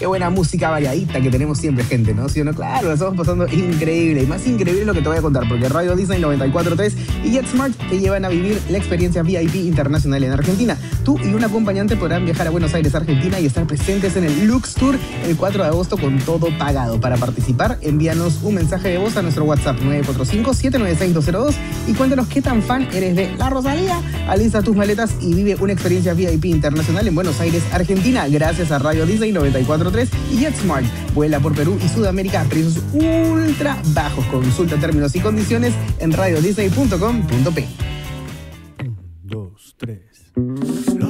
Qué buena música variadita que tenemos siempre, gente, ¿no? ¿Sí o no? Claro, la estamos pasando increíble. Y más increíble es lo que te voy a contar, porque Radio Disney 94.3 y JetSmart te llevan a vivir la experiencia VIP internacional en Argentina. Tú y un acompañante podrán viajar a Buenos Aires, Argentina, y estar presentes en el Lux Tour el 4 de agosto con todo pagado. Para participar, envíanos un mensaje de voz a nuestro WhatsApp 945-796-202 y cuéntanos qué tan fan eres de La Rosalía. Alista tus maletas y vive una experiencia VIP internacional en Buenos Aires, Argentina, gracias a Radio Disney 94.3 y JetSmart. Vuela por Perú y Sudamérica a precios ultra bajos. Consulta términos y condiciones en radiodisney.com.p. 1, 2, 3.